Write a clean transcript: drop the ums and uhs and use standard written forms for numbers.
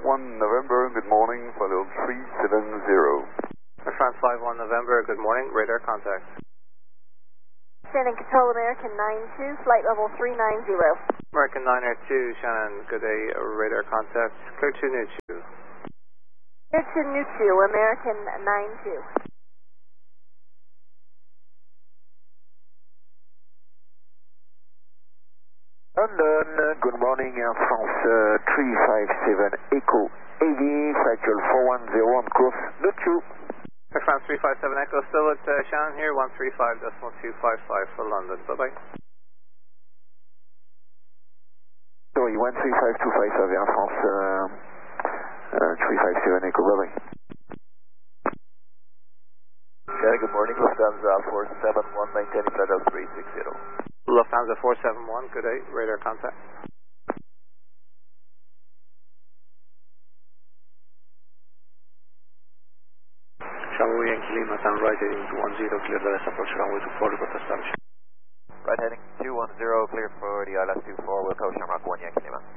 51 November, good morning, flight level 370. Air France 51 November, good morning, radar contact. Shannon Control, American 92, flight level 390. American 902, Shannon, good day, radar contact. Clear to Nuchu. Clear to Nuchu, American 92. London, good morning, Air France 357 Echo AV, flight level 410 on course Nuchu. Air France 357 Echo, still at Shannon here, 135.255 for London, bye-bye. Sorry, 135.255 Air France 357 Echo, bye-bye. Okay, good morning, Lufthansa 471, maintaining flight level 360. Lufthansa 471, good day, radar contact. Shanghai Yankee Lima, turn right heading 210, clear the rest approach runway 24, report establishment. Right heading 210, cleared for the ILS 24, Wilco Shamrock 1 Yankee Lima.